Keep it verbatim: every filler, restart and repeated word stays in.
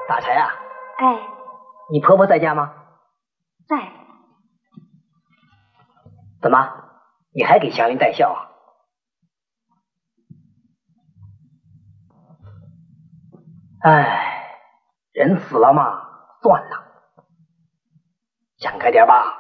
大柴啊， 哎， 你婆婆在家吗？ 在。 怎么，你还给祥云带孝啊？哎，人死了嘛，算了，想开点吧。